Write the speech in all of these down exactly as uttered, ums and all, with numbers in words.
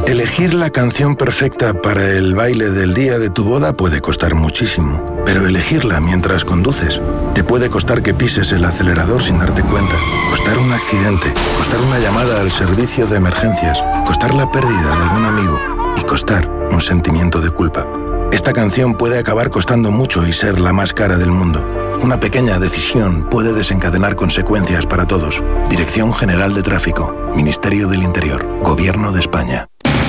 Elegir la canción perfecta para el baile del día de tu boda puede costar muchísimo, pero elegirla mientras conduces te puede costar que pises el acelerador sin darte cuenta, costar un accidente, costar una llamada al servicio de emergencias, costar la pérdida de algún amigo y costar un sentimiento de culpa. Esta canción puede acabar costando mucho y ser la más cara del mundo. Una pequeña decisión puede desencadenar consecuencias para todos. Dirección General de Tráfico, Ministerio del Interior, Gobierno de España.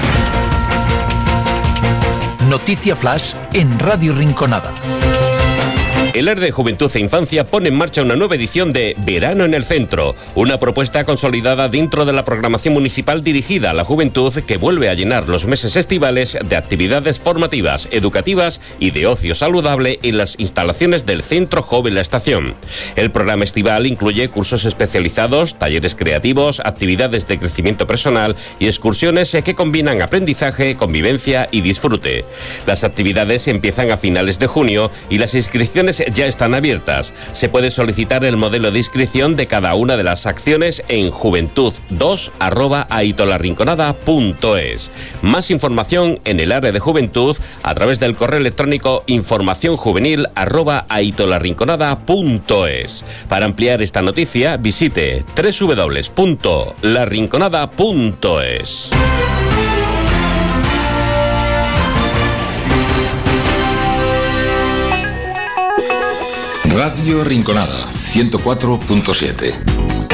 Noticia Flash en Radio Rinconada. El E R de Juventud e Infancia pone en marcha una nueva edición de Verano en el Centro, una propuesta consolidada dentro de la programación municipal dirigida a la juventud que vuelve a llenar los meses estivales de actividades formativas, educativas y de ocio saludable en las instalaciones del Centro Joven La Estación. El programa estival incluye cursos especializados, talleres creativos, actividades de crecimiento personal y excursiones que combinan aprendizaje, convivencia y disfrute. Las actividades empiezan a finales de junio y las inscripciones ya están abiertas. Se puede solicitar el modelo de inscripción de cada una de las acciones en juventud dos arroba aitolarrinconada punto es. Más información en el área de juventud a través del correo electrónico informacionjuvenil arroba aitolarrinconada punto es. Para ampliar esta noticia, visite doble u doble u doble u punto larrinconada punto es. Radio Rinconada ciento cuatro punto siete.